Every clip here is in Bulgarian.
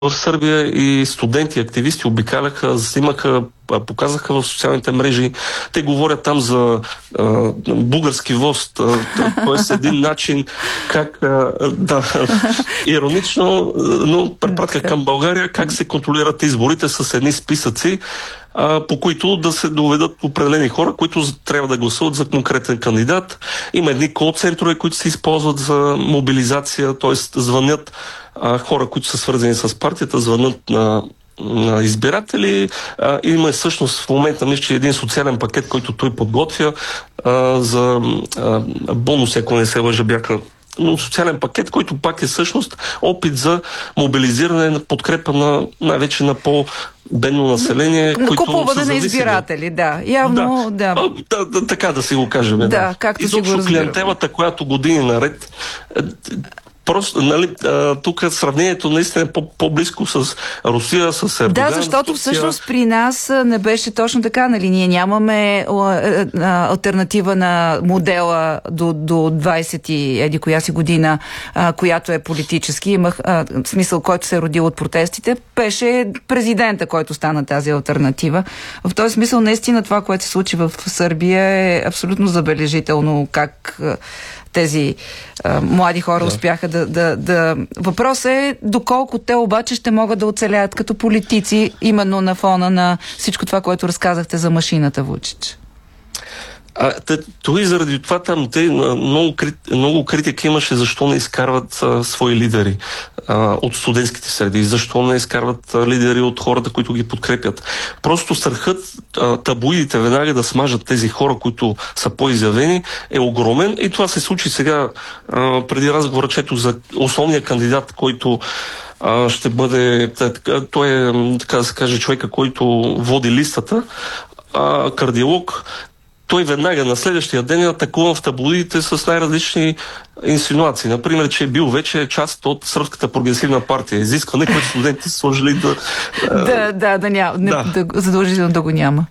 в Сърбия и студенти, активисти обикаляха, снимаха, показаха в социалните мрежи. Те говорят там за български вост, т.е. един начин как, иронично, но препратка към България, как се контролират изборите с едни списъци, по които да се доведат определени хора, които трябва да гласуват за конкретен кандидат. Има едни кол-центрове, които се използват за мобилизация, т.е. звънят хора, които са свързани с партията, звънят на избиратели. Има всъщност в момента мисля, един социален пакет, който той подготвя за бонуси, ако не се лъжа, бяха, но социален пакет, който пак е всъщност опит за мобилизиране на подкрепа на най-вече на по-бедно население, които купуване на избиратели, да. Явно, да. Така да си го кажем. Да, както си го разбирам. Клиентелата, която години наред просто, нали, тук сравнението наистина е по-близко с Русия, с Ердоган. Да, защото всъщност при нас не беше точно така, нали? Ние нямаме алтернатива на модела до 20 и еди коя си година, която е политически. Имах смисъл, който се е родил от протестите. Беше президента, който стана тази алтернатива. В този смисъл, наистина, това, което се случи в Сърбия е абсолютно забележително, как тези млади хора успяха да... Въпросът е доколко те обаче ще могат да оцелят като политици, именно на фона на всичко това, което разказахте за машината, Вучич. Той заради това там много критика имаше защо не изкарват свои лидери от студентските среди, защо не изкарват лидери от хората, които ги подкрепят. Просто страхът таблоидите веднага да смажат тези хора, които са по-изявени, е огромен и това се случи сега преди разговора, чето за основния кандидат, който ще бъде, той е, така да се каже, човека, който води листата, кардиолог. Той веднага на следващия ден е атакуван в таблоидите с най-различни инсинуации. Например, че е бил вече част от Сръбската прогресивна партия. Изискване, което студентите са сложили задължително да го няма.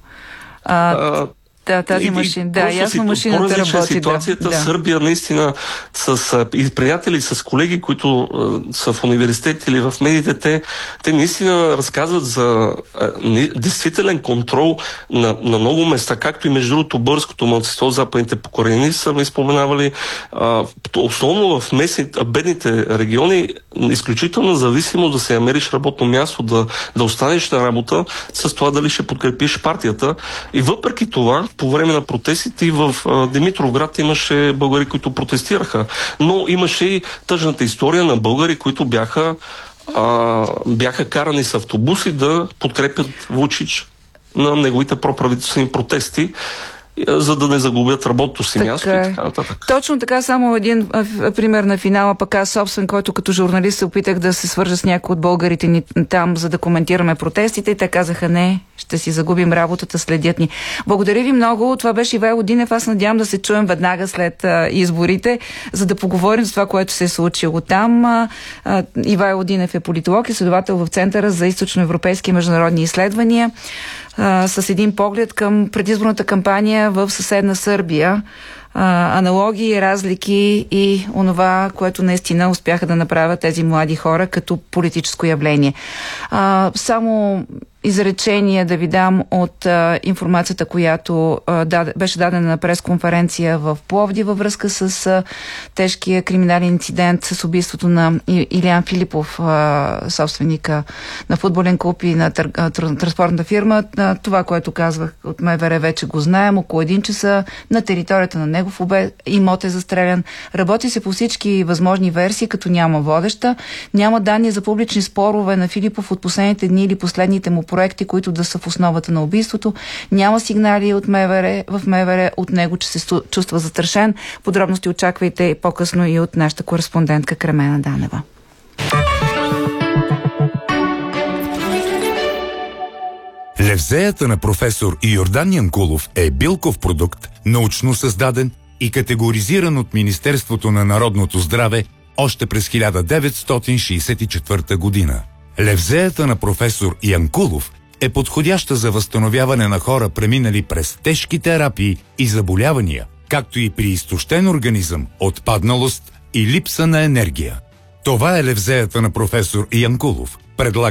Да, тази машина. Да, ясно, машината работи. Ситуацията в Сърбия наистина с приятели, с колеги, които са в университет или в медиите, те наистина разказват за действителен контрол на много места, както и между другото българското малцинство, западните покорени са ми споменавали, основно в бедните региони, изключително зависимо да се намериш работно място, да останеш на работа, с това дали ще подкрепиш партията. И въпреки това, по време на протестите и в Димитровград имаше българи, които протестираха. Но имаше и тъжната история на българи, които бяха карани с автобуси да подкрепят Вучич на неговите проправителствени протести, за да не загубят работното си място и така нататък. Точно така, само един пример на финала, пък аз собствен, който като журналист се опитах да се свържа с някои от българите ни там, за да коментираме протестите, и те казаха: не, ще си загубим работата, следят ни. Благодаря ви много. Това беше Ивайло Динев. Аз надявам да се чуем веднага след изборите, за да поговорим за това, което се е случило там. Ивайло Динев е политолог и следовател в Центъра за източноевропейски и международни изследвания, с един поглед към предизборната кампания в съседна Сърбия. Аналогии, разлики и онова, което наистина успяха да направят тези млади хора като политическо явление. Само изречение да ви дам от информацията, която беше дадена на пресконференция в Пловдив във връзка с тежкия криминален инцидент с убийството на Илиян Филипов, собственика на футболен клуб и на транспортната фирма. Това, което казвах от МВР, вече го знаем. Около 1 часа на територията на негов имот е застрелян. Работи се по всички възможни версии, като няма водеща. Няма данни за публични спорове на Филипов от последните дни или последните му проекти, които да са в основата на убийството. Няма сигнали от МВР от него, че се чувства застрашен. Подробности очаквайте по-късно и от нашата кореспондентка Кремена Данева. Левзеята на професор Йордан Янкулов е билков продукт, научно създаден и категоризиран от Министерството на народното здраве още през 1964 година. Левзеята на професор Янкулов е подходяща за възстановяване на хора, преминали през тежки терапии и заболявания, както и при изтощен организъм, отпадналост и липса на енергия. Това е левзеята на професор Янкулов. Предлага